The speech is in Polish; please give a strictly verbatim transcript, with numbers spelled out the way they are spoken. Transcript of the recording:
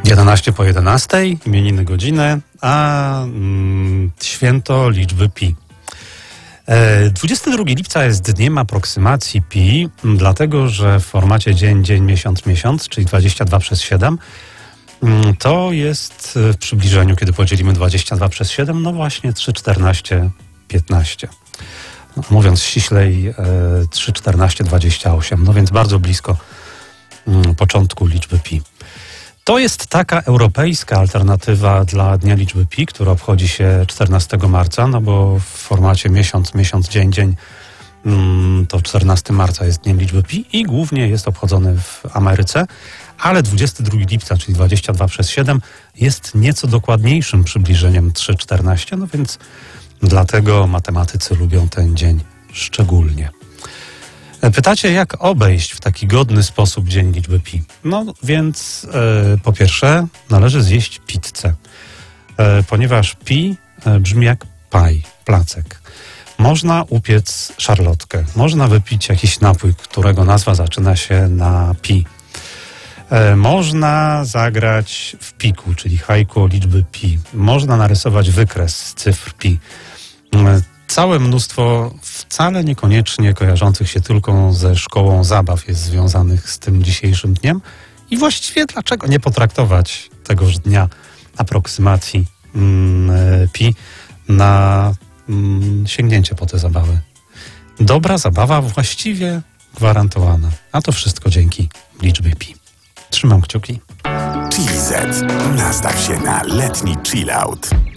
jedenaście po jedenastej, imieniny godziny, a mm, święto liczby pi. dwudziestego drugiego lipca jest dniem aproksymacji pi, dlatego że w formacie dzień, dzień, miesiąc, miesiąc, czyli dwadzieścia dwa przez siedem, to jest w przybliżeniu, kiedy podzielimy dwadzieścia dwa przez siedem, no właśnie trzy, czternaście, piętnaście. No, mówiąc ściślej, trzy, czternaście, dwadzieścia osiem, no więc bardzo blisko początku liczby pi. To jest taka europejska alternatywa dla dnia liczby pi, która obchodzi się czternastego marca, no bo w formacie miesiąc, miesiąc, dzień, dzień to czternastego marca jest dniem liczby pi i głównie jest obchodzony w Ameryce, ale dwudziestego drugiego lipca, czyli dwadzieścia dwa przez siedem, jest nieco dokładniejszym przybliżeniem trzy, czternaście, no więc dlatego matematycy lubią ten dzień szczególnie. Pytacie, jak obejść w taki godny sposób dzień liczby pi? No więc e, po pierwsze należy zjeść pizzę, e, ponieważ pi e, brzmi jak paj, placek. Można upiec szarlotkę, można wypić jakiś napój, którego nazwa zaczyna się na pi. E, można zagrać w piku, czyli haiku liczby pi. Można narysować wykres z cyfr pi. E, Całe mnóstwo wcale niekoniecznie kojarzących się tylko ze szkołą zabaw jest związanych z tym dzisiejszym dniem i właściwie dlaczego nie potraktować tegoż dnia aproksymacji mm, pi na mm, sięgnięcie po te zabawy. Dobra zabawa właściwie gwarantowana, a to wszystko dzięki liczbie pi. Trzymam kciuki. Chili Z. Nastaw się na letni chill out.